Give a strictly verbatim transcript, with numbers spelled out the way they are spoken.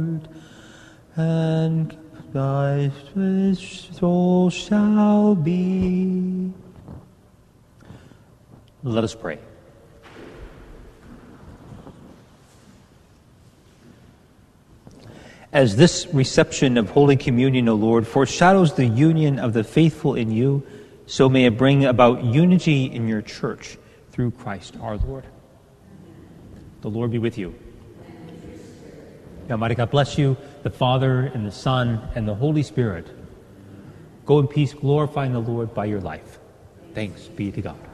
and thy soul shall be. Let us pray. As this reception of Holy Communion, O Lord, foreshadows the union of the faithful in you, so may it bring about unity in your church through Christ our Lord. The Lord be with you. May Almighty God bless you, the Father, and the Son, and the Holy Spirit. Go in peace, glorifying the Lord by your life. Thanks be to God.